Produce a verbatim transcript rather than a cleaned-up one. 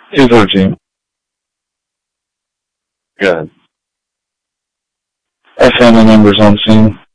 two thirteen. Good. Our family members on scene.